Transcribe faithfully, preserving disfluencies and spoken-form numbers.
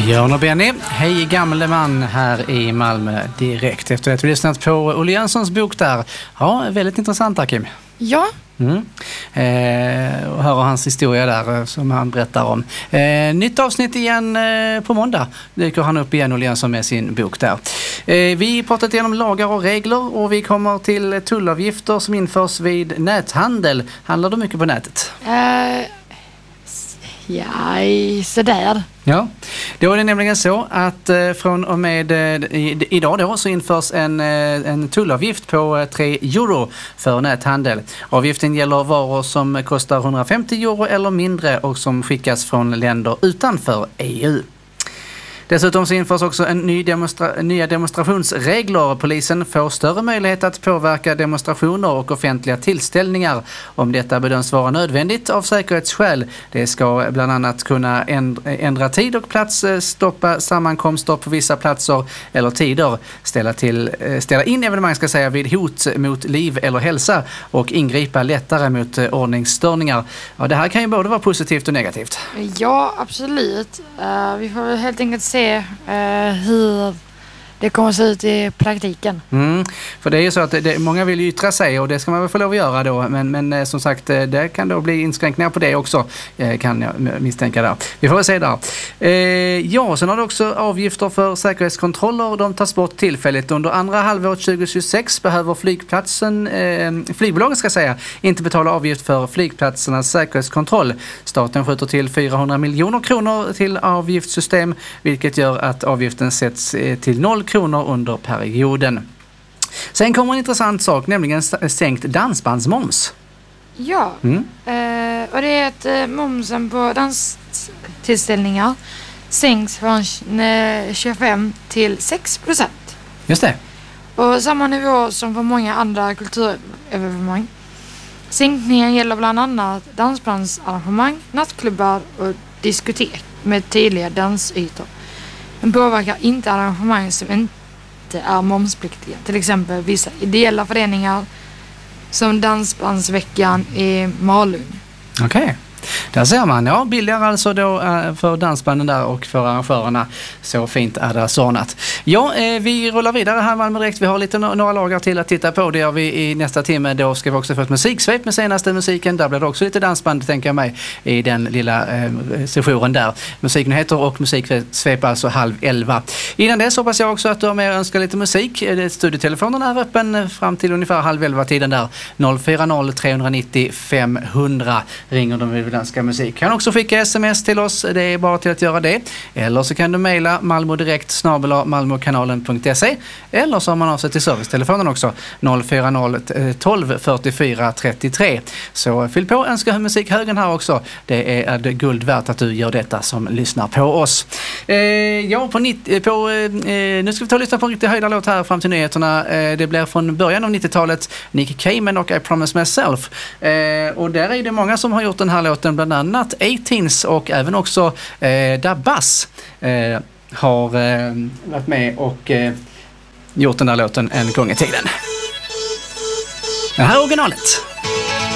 Björn och Benny, hej gamle man här i Malmö direkt efter att vi lyssnat på Olle Jönssons bok där. Ja, väldigt intressant där, Kim. Ja. Mm. Eh, och höra hans historia där som han berättar om. Eh, nytt avsnitt igen eh, på måndag dyker han upp igen, Olle Jönsson, med sin bok där. Eh, vi pratat igenom lagar och regler och vi kommer till tullavgifter som införs vid näthandel. Handlar det mycket på nätet? Uh, ja, sådär. Ja, då är det nämligen så att eh, från och med eh, i, idag då så införs en, eh, en tullavgift på eh, tre euro för näthandel. Avgiften gäller varor som kostar hundrafemtio euro eller mindre och som skickas från länder utanför E U. Dessutom så införs också en ny demonstra- nya demonstrationsregler. Polisen får större möjlighet att påverka demonstrationer och offentliga tillställningar om detta bedöms vara nödvändigt av säkerhetsskäl. Det ska bland annat kunna ändra tid och plats, stoppa sammankomster på vissa platser eller tider, ställa, till, ställa in evenemang ska säga, vid hot mot liv eller hälsa och ingripa lättare mot ordningsstörningar. Ja, det här kan ju både vara positivt och negativt. Ja, absolut. Uh, vi får helt enkelt se Uh, hur det kommer att se ut i praktiken. Mm, för det är ju så att det, många vill yttra sig och det ska man väl få lov att göra då. Men, men eh, som sagt, det kan då bli inskränkningar på det också, eh, kan jag misstänka där. Vi får väl se där. Eh, ja, sen har det också avgifter för säkerhetskontroller. De tas bort tillfälligt. Under andra halvåret tjugohundratjugosex behöver flygplatsen, eh, flygbolagen ska säga, inte betala avgift för flygplatsernas säkerhetskontroll. Staten skjuter till fyrahundra miljoner kronor till avgiftssystem, vilket gör att avgiften sätts eh, till noll kronor under perioden. Sen kommer en intressant sak, nämligen sänkt dansbandsmoms. Ja, mm. eh, och det är att eh, momsen på danstillställningar sänks från tjugofem till sex procent. Just det. Och samma nivå som för många andra kulturevenemang. Sänkningen gäller bland annat dansbandsarrangemang, nattklubbar och diskotek med tydliga dansytor. Den påverkar inte arrangemang som inte är momspliktiga. Till exempel vissa ideella föreningar som Dansbandsveckan i Malung. Okej. Okay. Där ser man, ja, billigare alltså då för dansbanden där och för arrangörerna. Så fint är det sånat. Ja, eh, vi rullar vidare här Malmö direkt. Vi har lite några lagar till att titta på. Det gör vi i nästa timme. Då ska vi också få ett musiksvep med senaste musiken. Där blir det också lite dansband, tänker jag mig, i den lilla eh, sessionen där. Musiknyheter och musiksvep alltså halv elva. Innan det så hoppas jag också att du har med och önskar lite musik. Studietelefonen är öppen fram till ungefär halv elva tiden där. noll fyra noll tre nio noll fem hundra ringer de vid danska musik. Kan också skicka sms till oss, det är bara till att göra det. Eller så kan du mejla malmodirekt snabel-a malmokanalen punkt se, eller så har man av sig till servicetelefonen också, noll fyra noll tolv fyrtiofyra trettiotre. Så fyll på, önska musikhögen här också. Det är det guld värt att du gör detta som lyssnar på oss. Eh, ja, på, nittio, på eh, nu ska vi ta och lyssna på en riktigt höjda låt här fram till nyheterna. Eh, det blir från början av nittiotalet, Nick Cayman och I Promise Myself. Eh, och där är det många som har gjort den här låten, bland annat Eighteens och även också eh, Dabas eh, har eh, varit med och eh, gjort den här låten en gång i tiden. Det här är originalet.